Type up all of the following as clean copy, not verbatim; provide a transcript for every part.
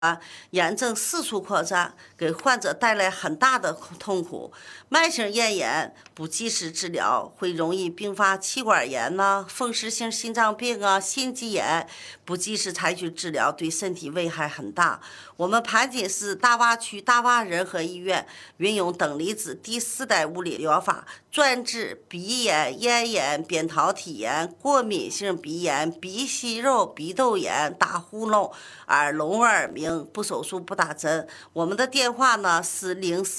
炎症四处扩散，给患者带来很大的痛苦。慢性咽炎不及时治疗，会容易并发气管炎呐、风湿性心脏病啊、心肌炎。不及时采取治疗，对身体危害很大。我们盘锦市大洼区大洼仁和医院运用等离子第4代物理疗法，专治鼻炎、咽炎、扁桃体炎、过敏性鼻炎、鼻息肉、鼻窦炎、打呼噜、耳聋耳鸣，不手术不打针。我们的电话呢是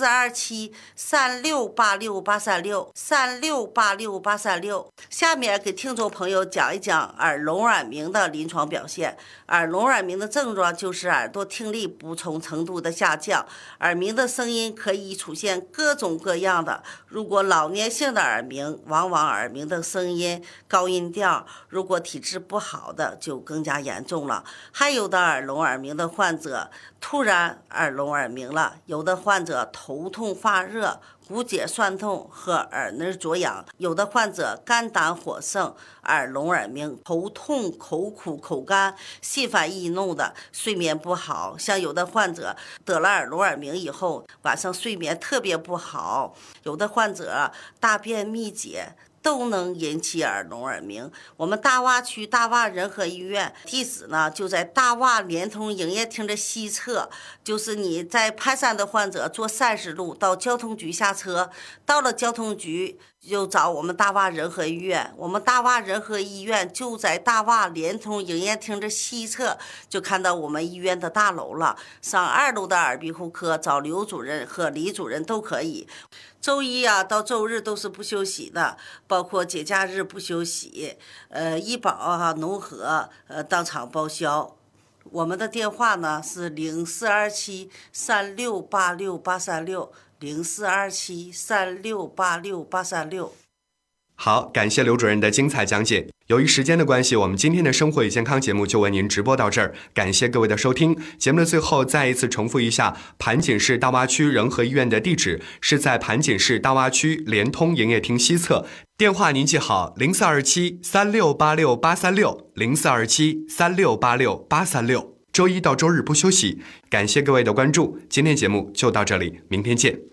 042736868363686836。下面给听众朋友讲一讲耳聋耳鸣的临床表现。耳聋耳鸣的症状就是耳朵听力不同程度的下降，耳鸣的声音可以出现各种各样的。如果老年性的耳鸣，往往耳鸣的声音高音调；如果体质不好的，就更加严重了。还有的耳聋耳鸣的患者突然耳聋耳鸣了，有的患者头痛发热、骨节酸痛和耳内灼痒，有的患者肝胆火盛、耳聋耳鸣、头痛、口苦、口干、心烦易怒的，睡眠不好。像有的患者得了耳聋耳鸣以后，晚上睡眠特别不好，有的患者大便秘结，都能引起耳聋耳鸣。我们大洼区大洼仁和医院地址呢就在大洼联通营业厅的西侧，就是你在盘山的患者坐30路到交通局下车，到了交通局就找我们大洼仁和医院。我们大洼仁和医院就在大洼联通营业厅的西侧，就看到我们医院的大楼了。上2楼的耳鼻喉科找刘主任和李主任都可以。周一到周日都是不休息的，包括节假日不休息。医保农合当场报销。我们的电话呢是0427368683604273686836。 好，感谢刘主任的精彩讲解。由于时间的关系，我们今天的生活与健康节目就为您直播到这儿，感谢各位的收听。节目的最后再一次重复一下，盘锦市大洼区仁和医院的地址是在盘锦市大洼区联通营业厅西侧，电话您记好042736868360，042736868336。周一到周日不休息。感谢各位的关注，今天节目就到这里，明天见。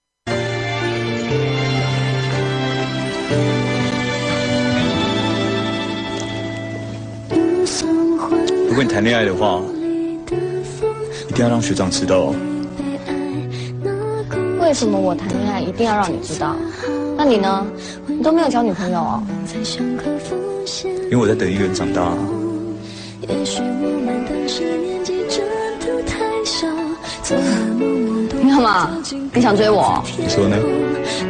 如果你谈恋爱的话，一定要让学长知道哦。 为什么我谈恋爱一定要让你知道？那你呢？你都没有交女朋友哦？ 因为我在等一个人长大。 你干嘛？你想追我？ 你说呢？